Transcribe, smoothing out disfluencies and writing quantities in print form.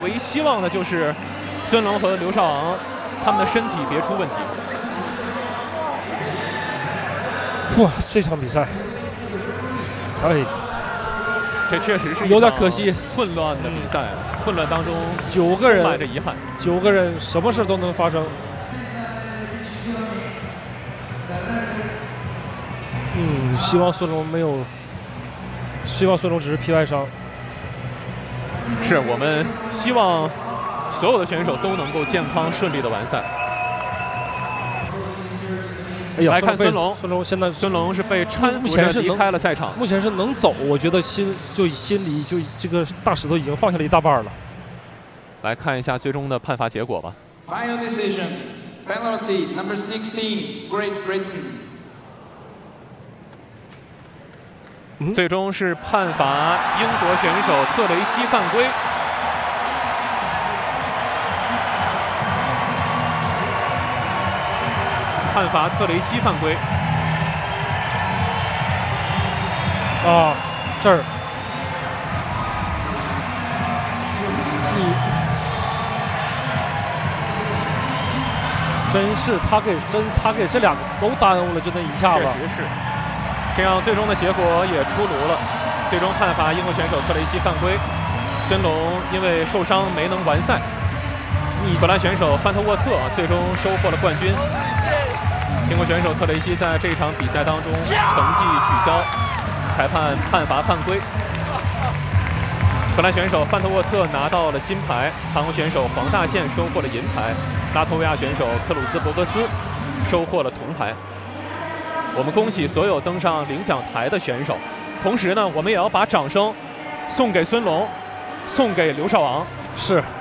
唯一希望的就是孙龙和刘少昂他们的身体别出问题。 哇，这场比赛，哎， 这确实是有点可惜， 混乱的比赛，混乱当中 9个人， 充满着遗憾 ，9个人，什么事都能发生。希望孙龙没有，希望孙龙只是皮外伤。 是我们希望所有的选手都能够健康顺利的完赛。 哎呀， 来看孙龙， 现在孙龙是被搀扶着离开了赛场， 目前是能走，我觉得心里这个大石头已经放下了一大半了。 来看一下最终的判罚结果吧。 Final decision, penalty number 16, Great Britain. 最终是判罚英国选手特雷西犯规。判罚特雷西犯规。 啊，这儿，真是他给这两个都耽误了，就那一下子。 确实是。这样，最终的结果也出炉了。最终判罚英国选手特雷西犯规，孙龙因为受伤没能完赛。荷兰选手范特沃特最终收获了冠军。英国选手特雷西在这场比赛当中成绩取消，裁判判罚犯规。荷兰选手范特沃特拿到了金牌，韩国选手黄大宪收获了银牌，拉脱维亚选手克鲁兹伯格斯收获了铜牌。我们恭喜所有登上领奖台的选手，同时呢，我们也要把掌声送给孙龙，送给刘少昂。 是。